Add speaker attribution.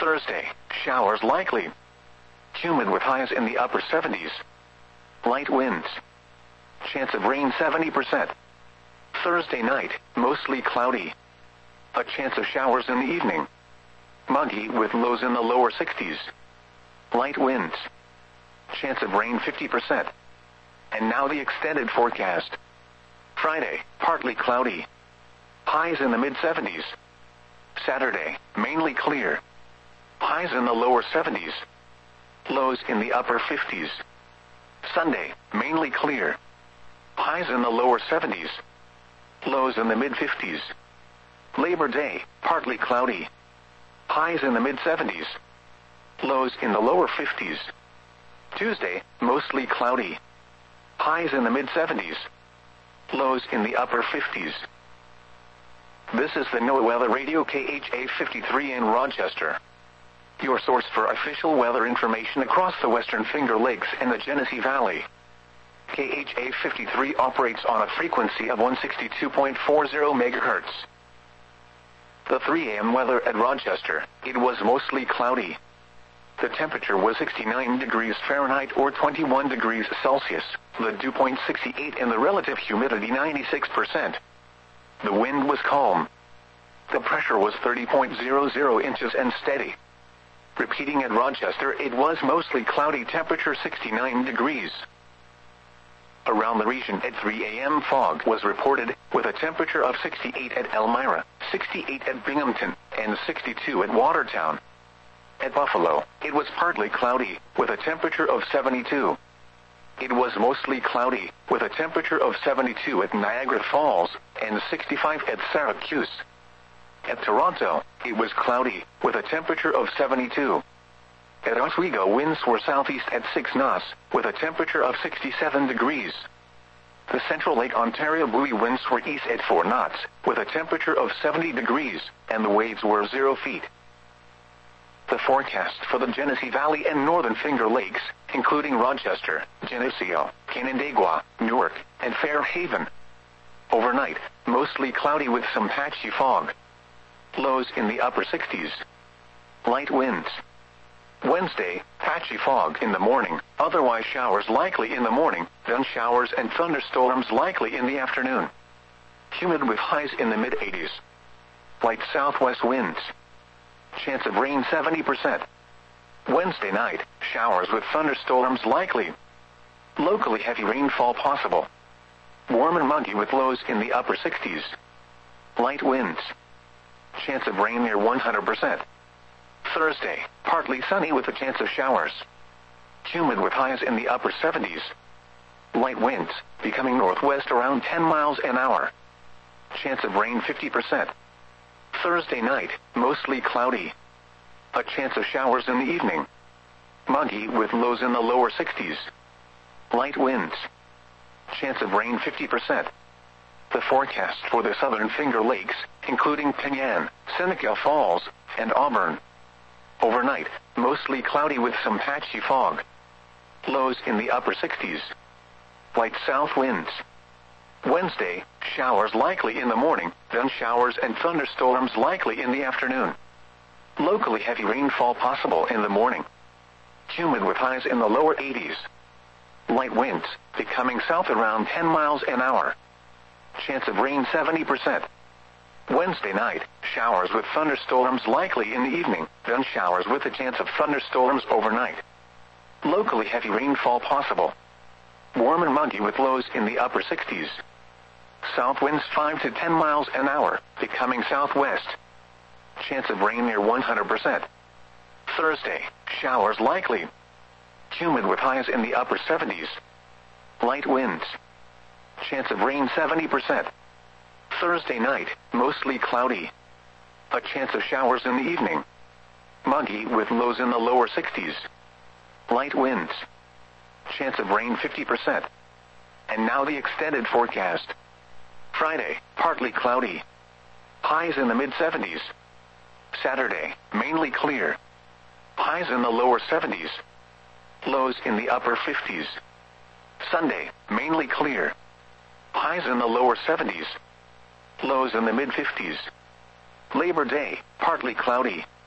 Speaker 1: Thursday, showers likely. Humid with highs in the upper 70s. Light winds. Chance of rain 70%. Thursday night, mostly cloudy. A chance of showers in the evening. Muggy with lows in the lower 60s. Light winds. Chance of rain 50%. And now the extended forecast. Friday, partly cloudy. Highs in the mid-70s. Saturday, mainly clear. Highs in the lower 70s. Lows in the upper 50s. Sunday, mainly clear. Highs in the lower 70s. Lows in the mid-50s. Labor Day, partly cloudy. Highs in the mid-70s. Lows in the lower 50s. Tuesday, mostly cloudy. Highs in the mid-70s. Lows in the upper 50s. This is the NOAA Weather Radio KHA 53 in Rochester. Your source for official weather information across the Western Finger Lakes and the Genesee Valley. KHA 53 operates on a frequency of 162.40 MHz. The 3 a.m. weather at Rochester, it was mostly cloudy. The temperature was 69 degrees Fahrenheit or 21 degrees Celsius, the dew point 68 and the relative humidity 96%. The wind was calm. The pressure was 30.00 inches and steady. Repeating at Rochester, it was mostly cloudy, temperature 69 degrees. Around the region at 3 a.m. fog was reported, with a temperature of 68 at Elmira, 68 at Binghamton, and 62 at Watertown. At Buffalo, it was partly cloudy, with a temperature of 72. It was mostly cloudy, with a temperature of 72 at Niagara Falls, and 65 at Syracuse. At Toronto, it was cloudy, with a temperature of 72. At Oswego, winds were southeast at 6 knots, with a temperature of 67 degrees. The Central Lake Ontario buoy winds were east at 4 knots, with a temperature of 70 degrees, and the waves were 0 feet. The forecast for the Genesee Valley and Northern Finger Lakes, including Rochester, Geneseo, Canandaigua, Newark, and Fairhaven. Overnight, mostly cloudy with some patchy fog. Lows in the upper 60s. Light winds. Wednesday, patchy fog in the morning, otherwise showers likely in the morning, then showers and thunderstorms likely in the afternoon. Humid with highs in the mid-80s. Light southwest winds. Chance of rain 70%. Wednesday night, showers with thunderstorms likely. Locally heavy rainfall possible. Warm and muggy with lows in the upper 60s. Light winds. Chance of rain near 100%. Thursday, partly sunny with a chance of showers. Humid with highs in the upper 70s. Light winds, becoming northwest around 10 miles an hour. Chance of rain 50%. Thursday night, mostly cloudy. A chance of showers in the evening. Muggy with lows in the lower 60s. Light winds. Chance of rain 50%. The forecast for the Southern Finger Lakes, including Penyan, Seneca Falls, and Auburn. Overnight, mostly cloudy with some patchy fog. Lows in the upper 60s. Light south winds. Wednesday, showers likely in the morning, then showers and thunderstorms likely in the afternoon. Locally heavy rainfall possible in the morning. Humid with highs in the lower 80s. Light winds, becoming south around 10 miles an hour. Chance of rain 70%. Wednesday night, showers with thunderstorms likely in the evening, then showers with a chance of thunderstorms overnight. Locally heavy rainfall possible. Warm and muggy with lows in the upper 60s. South winds 5 to 10 miles an hour, becoming southwest. Chance of rain near 100%. Thursday, showers likely. Humid with highs in the upper 70s. Light winds. Chance of rain 70%. Thursday night, mostly cloudy. A chance of showers in the evening. Muggy with lows in the lower 60s. Light winds. Chance of rain 50%. And now the extended forecast. Friday, partly cloudy. Highs in the mid-70s. Saturday, mainly clear. Highs in the lower 70s. Lows in the upper 50s. Sunday, mainly clear. Highs in the lower 70s. Lows in the mid-50s. Labor Day, partly cloudy.